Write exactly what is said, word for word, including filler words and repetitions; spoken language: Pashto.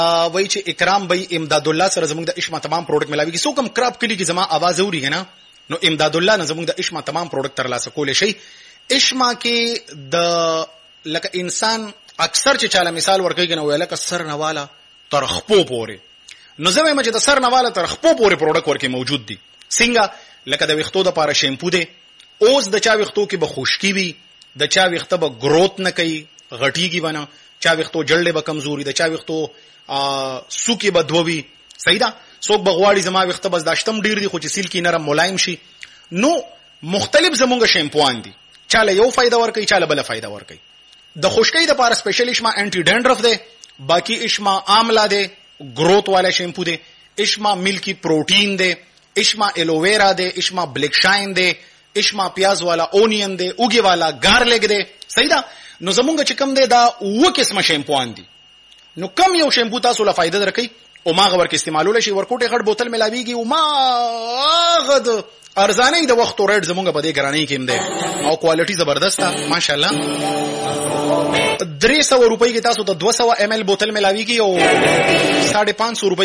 وای چې اکرام بھائی امداد الله سره زموږ د اشما تمام پروډکټ ملاوي کی سو کم کراب کلی کی زما आवाज اوري کنه نو امداد الله نه زموږ د اشما تمام پروډکټ تر لاسه کول شي. اشما کې د لکه انسان اکثر چې چاله مثال ورکوي کنه ویل ک سر نواله تر خپو پورې نو زموږ مچ د سر نواله تر خپو پورې پروډکټ ورکه موجود دي. څنګه لکه د ویختو د پاره شیمپو دی اوس د چا ویختو کې به خشکی وي د چا ویخته به گروث نه کوي غټیږي ونه چا ویختو جړلې به کمزوري د چا ویختو سوکي بدووي صحیح ده څوک بغواړي زما ویخته بس داشتم ډیر دي خو چې سیل کې نرم ملایم شي. نو مختلف زمونږ شیمپوان دي چاله یو فائدہ ور کوي چاله بل فائدہ ور کوي. د خشکی د پاره سپیشل اشما انټي ډینډرف دی باقی اشما آملا دی گروث والا شیمپو دی اشما ملکی پروٹین دی اشما ایلوویرا دی اشما بلیک شاین دی اشما پیاز والا اونین دی اوګي والا گارلک دی صحیح ده. نو زمونږ چې کوم دی دا و قسمه شیمپوان دي نو کم یو شیمپو تاسو له فائدہ درکې او ما غور کې استعمالول شي ورکوټه غټ بوتل ملاويږي او ما غد ارزانه د وخت ریټ زمونږ په دې ګرانۍ کې مده او کوالټي زبردست ده ماشاءالله. درې سوه روپۍ کې تاسو ته دوه سوه ایم ایل بوتل ملاويږي او ساڑھے پانچ سو روپۍ